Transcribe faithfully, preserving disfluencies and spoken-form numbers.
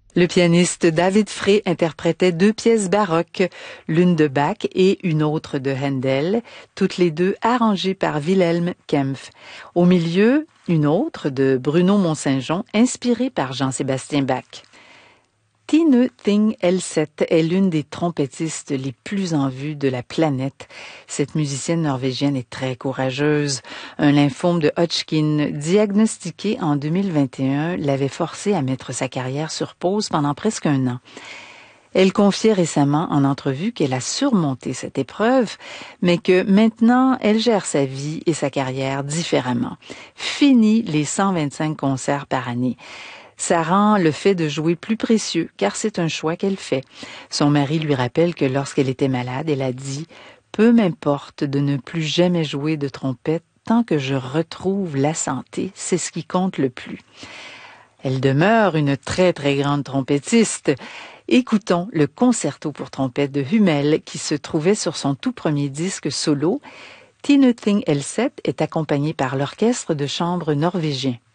Le pianiste David Frey interprétait deux pièces baroques, l'une de Bach et une autre de Handel, toutes les deux arrangées par Wilhelm Kempff. Au milieu, une autre de Bruno Mont-Saint-Jean, inspirée par Jean-Sébastien Bach. Tine Thing Elseth est l'une des trompettistes les plus en vue de la planète. Cette musicienne norvégienne est très courageuse. Un lymphome de Hodgkin diagnostiqué en deux mille vingt et un l'avait forcée à mettre sa carrière sur pause pendant presque un an. Elle confiait récemment en entrevue qu'elle a surmonté cette épreuve, mais que maintenant, elle gère sa vie et sa carrière différemment. Fini les cent vingt-cinq concerts par année. Ça rend le fait de jouer plus précieux, car c'est un choix qu'elle fait. Son mari lui rappelle que lorsqu'elle était malade, elle a dit « Peu m'importe de ne plus jamais jouer de trompette, tant que je retrouve la santé, c'est ce qui compte le plus. » Elle demeure une très très grande trompettiste. Écoutons le concerto pour trompette de Hummel qui se trouvait sur son tout premier disque solo. Tine Thing Elseth est accompagnée par l'orchestre de chambre norvégien.